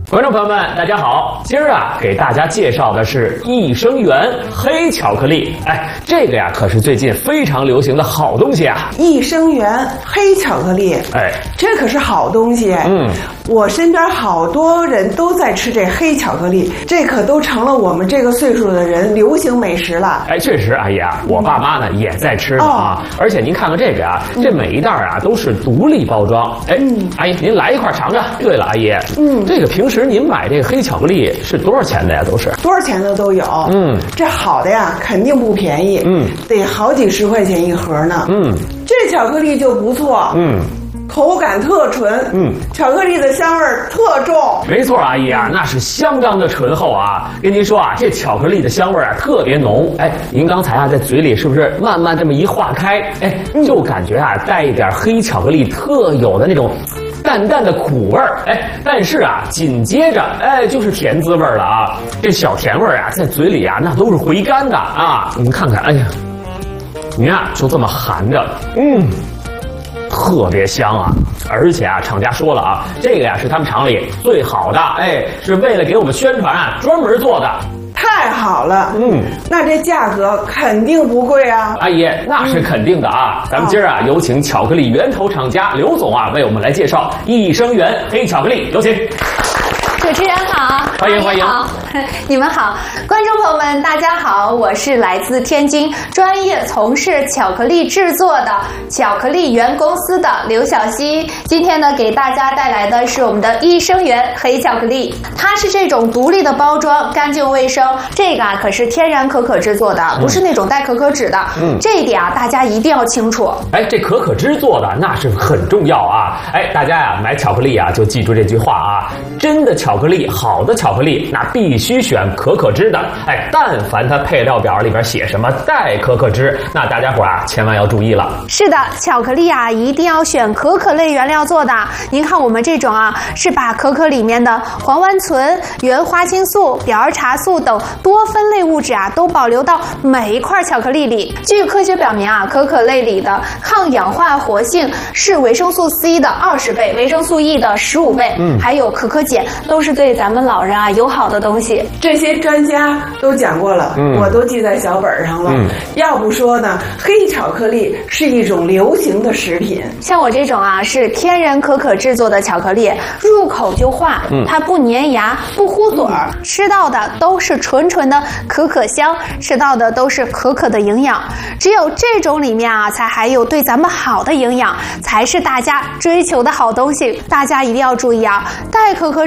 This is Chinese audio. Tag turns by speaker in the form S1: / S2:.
S1: 观众朋友们，大家好！今儿啊，给大家介绍的是益生元黑巧克力。这个呀，可是最近非常流行的好东西啊！
S2: 益生元黑巧克力，这可是好东西。我身边好多人都在吃这黑巧克力，这可都成了我们这个岁数的人流行美食了。
S1: 确实，阿姨啊，我爸妈呢也在吃啊。而且您看看这个啊，这每一袋啊都是独立包装。阿姨您来一块尝尝。对了，阿姨，这个平时您买这个黑巧克力是多少钱的呀？都是
S2: 多少钱的都有。这好的呀，肯定不便宜。得好几十块钱一盒呢。这巧克力就不错。口感特纯，巧克力的香味特重。
S1: 没错，阿姨啊，那是相当的醇厚啊。跟您说啊，这巧克力的香味啊特别浓。您刚才啊在嘴里是不是慢慢这么一化开，就感觉啊带一点黑巧克力特有的那种淡淡的苦味儿，但是啊，紧接着就是甜滋味了啊。这小甜味啊，在嘴里啊那都是回甘的啊。您看看，您啊就这么含着，特别香啊！而且啊，厂家说了啊，这个呀是他们厂里最好的，是为了给我们宣传啊专门做的。
S2: 太好了，那这价格肯定不贵啊！
S1: 阿姨，那是肯定的啊！咱们今儿啊，有请巧克力源头厂家刘总啊，为我们来介绍益生元黑巧克力，有请。
S3: 主持人好，
S1: 欢迎欢迎，
S3: 你们好，观众朋友们大家好，我是来自天津专业从事巧克力制作的巧克力源公司的刘晓溪。今天呢，给大家带来的是我们的益生元黑巧克力，它是这种独立的包装，干净卫生。这个啊可是天然可可制作的，不是那种带可可脂的。这一点啊大家一定要清楚。
S1: 这可可脂做的那是很重要啊！大家呀买巧克力啊就记住这句话啊，真的巧克力，好的巧克力那必须选可可脂的。但凡它配料表里边写什么带可可脂，那大家伙啊千万要注意了。
S3: 是的，巧克力啊一定要选可可类原料做的。您看我们这种啊，是把可可里面的黄烷醇、原花青素、表儿茶素等多酚类物质啊都保留到每一块巧克力里。据科学表明啊，可可类里的抗氧化活性是维生素 C 的20倍，维生素 E 的15倍，还有可可碱，都是对咱们老人啊友好的东西。
S2: 这些专家都讲过了，我都记在小本上了。要不说呢，黑巧克力是一种流行的食品。
S3: 像我这种啊是天然可可制作的巧克力，入口就化，它不粘牙，不糊嘴儿，吃到的都是纯纯的可可香，吃到的都是可可的营养。只有这种里面啊才还有对咱们好的营养，才是大家追求的好东西。大家一定要注意啊，带可可